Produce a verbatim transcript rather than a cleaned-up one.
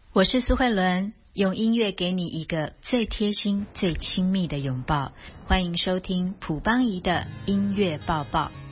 我是苏慧伦，用音乐给你一个最贴心最亲密的拥抱。欢迎收听朴邦仪的音乐抱抱。